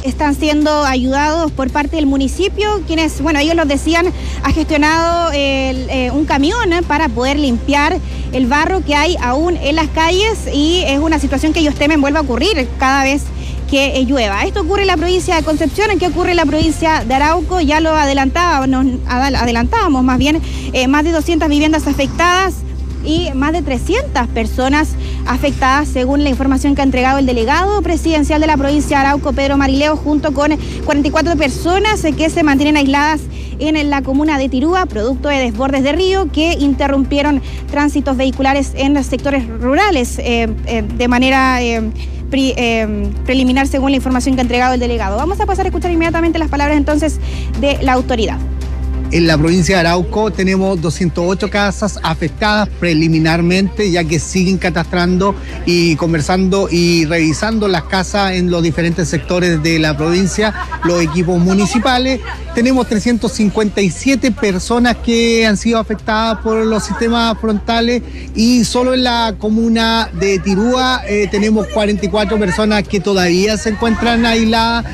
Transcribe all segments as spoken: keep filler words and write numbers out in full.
están siendo ayudados por parte del municipio, quienes, bueno, ellos los decían, ha gestionado el, eh, un camión eh, para poder limpiar el barro que hay aún en las calles, y es una situación que ellos temen vuelva a ocurrir cada vez que eh, llueva. Esto ocurre en la provincia de Concepción. ¿En qué ocurre en la provincia de Arauco? Ya lo adelantábamos, adelantábamos más bien, eh, más de doscientas viviendas afectadas y más de trescientas personas afectadas, según la información que ha entregado el delegado presidencial de la provincia de Arauco, Pedro Marileo, junto con cuarenta y cuatro personas que se mantienen aisladas en la comuna de Tirúa, producto de desbordes de río que interrumpieron tránsitos vehiculares en los sectores rurales eh, eh, de manera eh, pre, eh, preliminar, según la información que ha entregado el delegado. Vamos a pasar a escuchar inmediatamente las palabras entonces de la autoridad. En la provincia de Arauco tenemos doscientas ocho casas afectadas preliminarmente, ya que siguen catastrando y conversando y revisando las casas en los diferentes sectores de la provincia, los equipos municipales. Tenemos trescientas cincuenta y siete personas que han sido afectadas por los sistemas frontales, y solo en la comuna de Tirúa eh, tenemos cuarenta y cuatro personas que todavía se encuentran aisladas.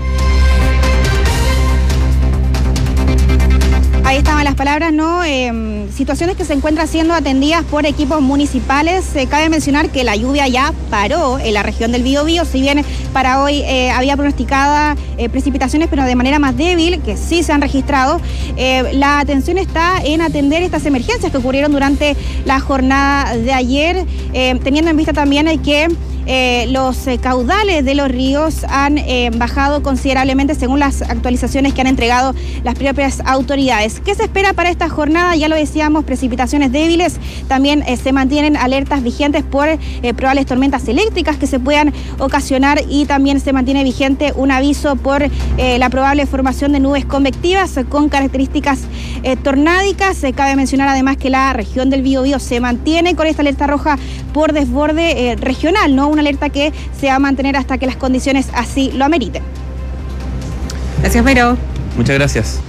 Ahí estaban las palabras, ¿no? Eh, situaciones que se encuentran siendo atendidas por equipos municipales. Eh, cabe mencionar que la lluvia ya paró en la región del Biobío, si bien para hoy eh, había pronosticada eh, precipitaciones, pero de manera más débil, que sí se han registrado. Eh, la atención está en atender estas emergencias que ocurrieron durante la jornada de ayer, eh, teniendo en vista también el que Eh, los eh, caudales de los ríos han eh, bajado considerablemente, según las actualizaciones que han entregado las propias autoridades. ¿Qué se espera para esta jornada? Ya lo decíamos, precipitaciones débiles. También eh, se mantienen alertas vigentes por eh, probables tormentas eléctricas que se puedan ocasionar, y también se mantiene vigente un aviso por eh, la probable formación de nubes convectivas eh, con características eh, tornádicas. Eh, cabe mencionar además que la región del Biobío se mantiene con esta alerta roja por desborde eh, regional, ¿no? Una alerta que se va a mantener hasta que las condiciones así lo ameriten. Gracias, Vero. Muchas gracias.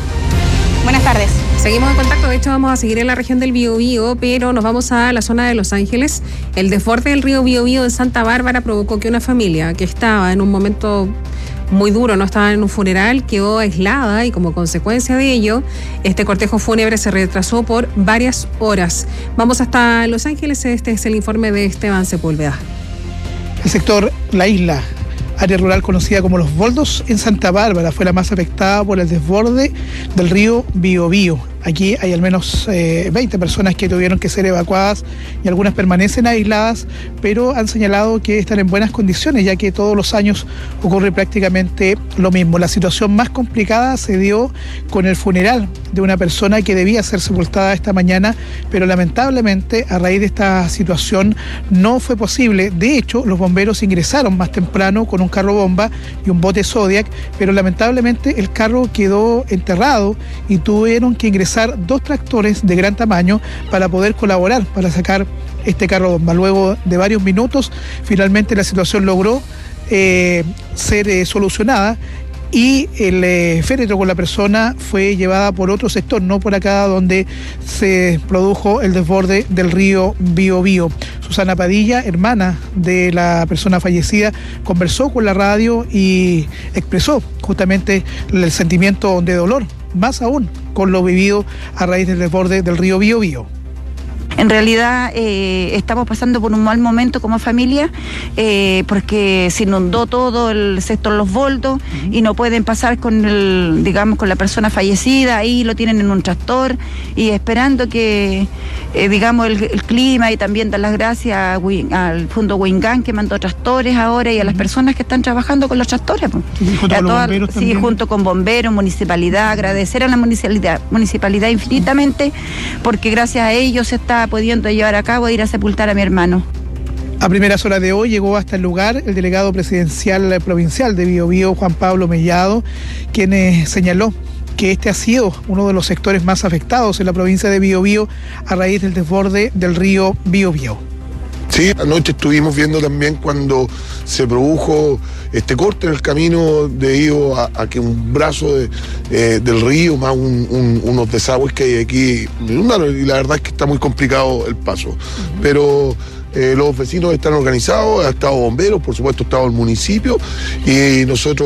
Buenas tardes. Seguimos en contacto, de hecho vamos a seguir en la región del Biobío, pero nos vamos a la zona de Los Ángeles. El desborde del río Biobío en Santa Bárbara provocó que una familia que estaba en un momento muy duro, no estaba en un funeral, quedó aislada, y como consecuencia de ello, este cortejo fúnebre se retrasó por varias horas. Vamos hasta Los Ángeles, este es el informe de Esteban Sepúlveda. El sector La Isla, área rural conocida como Los Boldos, en Santa Bárbara, fue la más afectada por el desborde del río Biobío. Aquí hay al menos eh, veinte personas que tuvieron que ser evacuadas, y algunas permanecen aisladas, pero han señalado que están en buenas condiciones, ya que todos los años ocurre prácticamente lo mismo. La situación más complicada se dio con el funeral de una persona que debía ser sepultada esta mañana, pero lamentablemente a raíz de esta situación no fue posible. De hecho, los bomberos ingresaron más temprano con un carro bomba y un bote Zodiac, pero lamentablemente el carro quedó enterrado y tuvieron que ingresar dos tractores de gran tamaño para poder colaborar, para sacar este carro bomba. Luego de varios minutos, finalmente la situación logró eh, ser eh, solucionada, y el eh, féretro con la persona fue llevada por otro sector, no por acá donde se produjo el desborde del río Biobío. Susana Padilla, hermana de la persona fallecida, conversó con la radio y expresó justamente el sentimiento de dolor, más aún con lo vivido a raíz del desborde del río Biobío. En realidad eh, estamos pasando por un mal momento como familia, eh, porque se inundó todo el sector Los Boldos, uh-huh. y no pueden pasar con el, digamos, con la persona fallecida. Ahí lo tienen en un tractor, y esperando que, eh, digamos, el, el clima, y también dar las gracias a, al Fondo Huingán, que mandó tractores ahora, y a las personas que están trabajando con los tractores. ¿Y junto con los bomberos sí, junto con bomberos, municipalidad, agradecer a la municipalidad, municipalidad infinitamente, porque gracias a ellos se está pudiendo llevar a cabo e ir a sepultar a mi hermano. A primeras horas de hoy llegó hasta el lugar el delegado presidencial provincial de Biobío, Juan Pablo Mellado, quien eh, señaló que este ha sido uno de los sectores más afectados en la provincia de Biobío a raíz del desborde del río Biobío. Sí, anoche estuvimos viendo también cuando se produjo este corte en el camino debido a, a que un brazo de, eh, del río, más un, un, unos desagües que hay aquí, y la verdad es que está muy complicado el paso. Uh-huh. Pero eh, los vecinos están organizados, ha estado bomberos, por supuesto ha estado el municipio, y nosotros